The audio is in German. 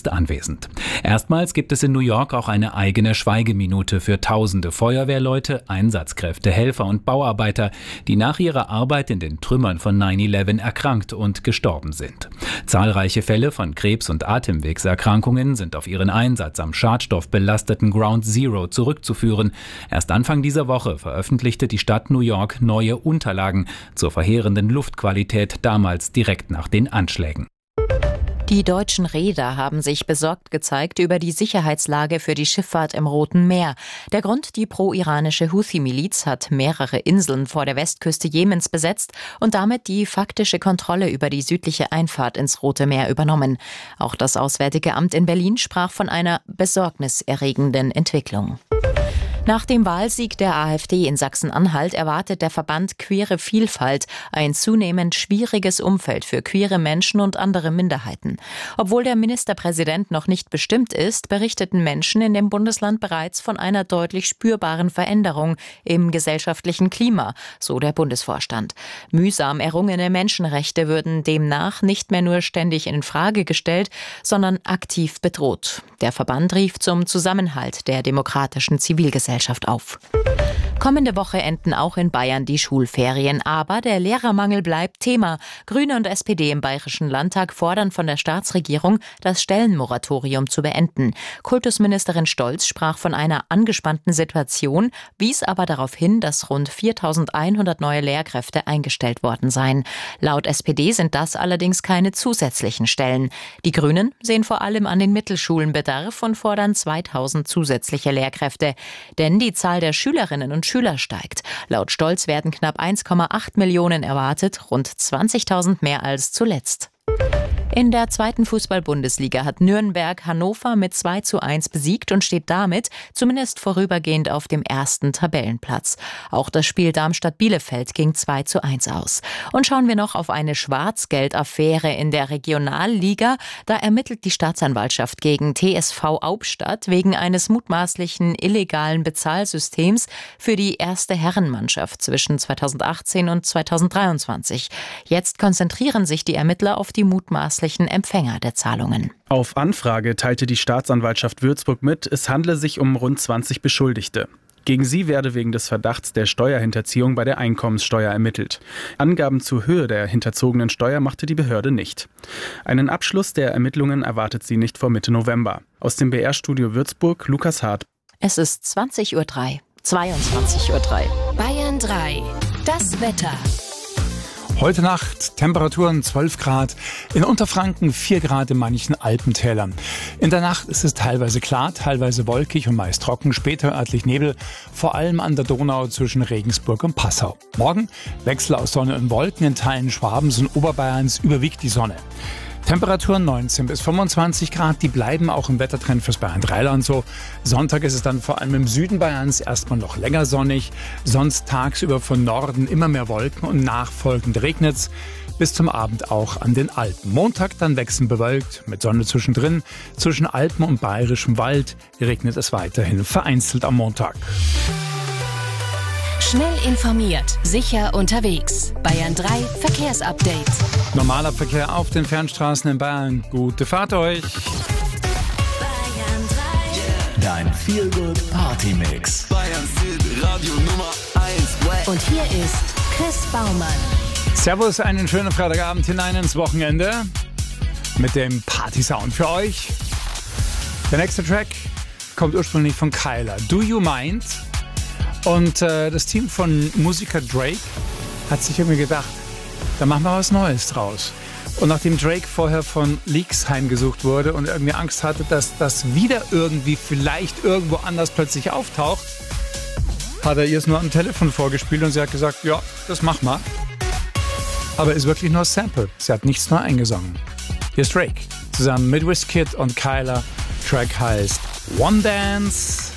ist anwesend. Erstmals gibt es in New York auch eine eigene Schweigeminute für tausende Feuerwehrleute, Einsatzkräfte, Helfer und Bauarbeiter, die nach ihrer Arbeit in den Trümmern von 9/11 erkrankt und gestorben sind. Zahlreiche Fälle von Krebs- und Atemwegserkrankungen sind auf ihren Einsatz am schadstoffbelasteten Ground Zero zurückzuführen. Erst Anfang dieser Woche veröffentlichte die Stadt New York neue Unterlagen zur verheerenden Luftqualität damals direkt nach den Anschlägen. Die deutschen Reeder haben sich besorgt gezeigt über die Sicherheitslage für die Schifffahrt im Roten Meer. Der Grund: die pro-iranische Houthi-Miliz hat mehrere Inseln vor der Westküste Jemens besetzt und damit die faktische Kontrolle über die südliche Einfahrt ins Rote Meer übernommen. Auch das Auswärtige Amt in Berlin sprach von einer besorgniserregenden Entwicklung. Nach dem Wahlsieg der AfD in Sachsen-Anhalt erwartet der Verband Queere Vielfalt ein zunehmend schwieriges Umfeld für queere Menschen und andere Minderheiten. Obwohl der Ministerpräsident noch nicht bestimmt ist, berichteten Menschen in dem Bundesland bereits von einer deutlich spürbaren Veränderung im gesellschaftlichen Klima, so der Bundesvorstand. Mühsam errungene Menschenrechte würden demnach nicht mehr nur ständig in Frage gestellt, sondern aktiv bedroht. Der Verband rief zum Zusammenhalt der demokratischen Zivilgesellschaft auf. Kommende Woche enden auch in Bayern die Schulferien, aber der Lehrermangel bleibt Thema. Grüne und SPD im Bayerischen Landtag fordern von der Staatsregierung, das Stellenmoratorium zu beenden. Kultusministerin Stolz sprach von einer angespannten Situation, wies aber darauf hin, dass rund 4.100 neue Lehrkräfte eingestellt worden seien. Laut SPD sind das allerdings keine zusätzlichen Stellen. Die Grünen sehen vor allem an den Mittelschulen Bedarf und fordern 2.000 zusätzliche Lehrkräfte. Denn die Zahl der Schülerinnen und Schüler steigt. Laut Stolz werden knapp 1,8 Millionen erwartet, rund 20.000 mehr als zuletzt. In der zweiten Fußball-Bundesliga hat Nürnberg Hannover mit 2:1 besiegt und steht damit zumindest vorübergehend auf dem ersten Tabellenplatz. Auch das Spiel Darmstadt-Bielefeld ging 2:1 aus. Und schauen wir noch auf eine Schwarzgeld-Affäre in der Regionalliga. Da ermittelt die Staatsanwaltschaft gegen TSV Aubstadt wegen eines mutmaßlichen illegalen Bezahlsystems für die erste Herrenmannschaft zwischen 2018 und 2023. Jetzt konzentrieren sich die Ermittler auf die mutmaßlichen Empfänger der Zahlungen. Auf Anfrage teilte die Staatsanwaltschaft Würzburg mit, es handle sich um rund 20 Beschuldigte. Gegen sie werde wegen des Verdachts der Steuerhinterziehung bei der Einkommenssteuer ermittelt. Angaben zur Höhe der hinterzogenen Steuer machte die Behörde nicht. Einen Abschluss der Ermittlungen erwartet sie nicht vor Mitte November. Aus dem BR-Studio Würzburg, Lukas Hart. Es ist 20:03 Uhr, 22:03 Uhr. Bayern 3, das Wetter. Heute Nacht Temperaturen 12 Grad, in Unterfranken 4 Grad in manchen Alpentälern. In der Nacht ist es teilweise klar, teilweise wolkig und meist trocken, später örtlich Nebel, vor allem an der Donau zwischen Regensburg und Passau. Morgen Wechsel aus Sonne und Wolken, in Teilen Schwabens und Oberbayerns überwiegt die Sonne. Temperaturen 19 bis 25 Grad, die bleiben auch im Wettertrend fürs Bayern Dreiland so. Sonntag ist es dann vor allem im Süden Bayerns erstmal noch länger sonnig, sonst tagsüber von Norden immer mehr Wolken und nachfolgend regnet's. Bis zum Abend auch an den Alpen. Montag dann wechselnd bewölkt, mit Sonne zwischendrin. Zwischen Alpen und Bayerischem Wald regnet es weiterhin vereinzelt am Montag. Schnell informiert, sicher unterwegs. Bayern 3 Verkehrsupdate. Normaler Verkehr auf den Fernstraßen in Bayern. Gute Fahrt euch. Bayern 3. Dein Feel-Good-Party-Mix. Bayern City, Radio Nummer 1. Und hier ist Chris Baumann. Servus, einen schönen Freitagabend hinein ins Wochenende mit dem Party-Sound für euch. Der nächste Track kommt ursprünglich von Kyla. Do You Mind? Und das Team von Musiker Drake hat sich irgendwie gedacht, da machen wir was Neues draus. Und nachdem Drake vorher von Leaks heimgesucht wurde und irgendwie Angst hatte, dass das wieder irgendwie vielleicht irgendwo anders plötzlich auftaucht, hat er ihr es nur am Telefon vorgespielt und sie hat gesagt, ja, das mach mal. Aber ist wirklich nur Sample. Sie hat nichts neu eingesungen. Hier ist Drake zusammen mit Wizkid und Kyla. Track heißt One Dance.